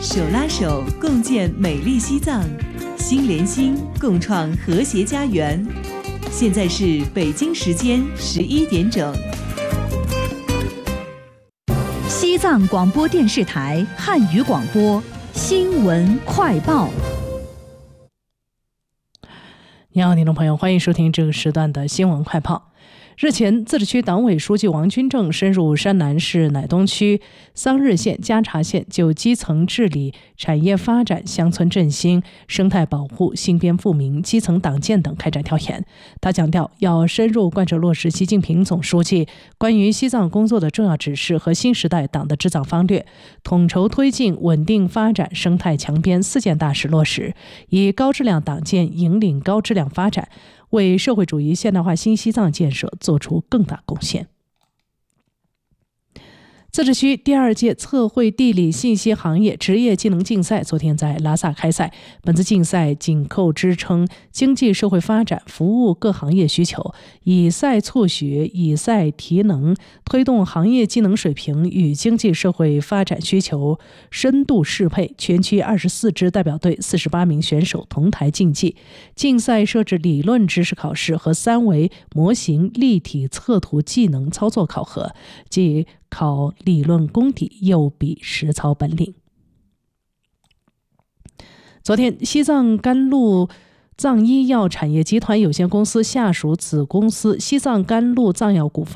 手拉手共建美丽西藏，心连心共创和谐家园。现在是北京时间11点整。 西藏广播电视台汉语广播新闻快报。 你好，听众朋友，欢迎收听这个时段的新闻快报。日前，自治区党委书记王军正深入山南市乃东区桑日县、加查县，就基层治理、产业发展、乡村振兴、生态保护、兴边富民、基层党建等开展调研。他强调，要深入贯彻落实习近平总书记关于西藏工作的重要指示和新时代党的治藏方略，统筹推进稳定发展、生态强边4件大事落实，以高质量党建引领高质量发展，为社会主义现代化新西藏建设做出更大贡献。自治区第2届测绘地理信息行业职业技能竞赛昨天在拉萨开赛。本次竞赛紧扣支撑经济社会发展、服务各行业需求，以赛促学、以赛提能，推动行业技能水平与经济社会发展需求深度适配。全区24支代表队48名选手同台竞技。竞赛设置理论知识考试和3维模型立体测图技能操作考核，即考理论功底，又比实操本领。昨天，西藏甘露藏医药产业集团有限公司下属子公司西藏甘露藏药股份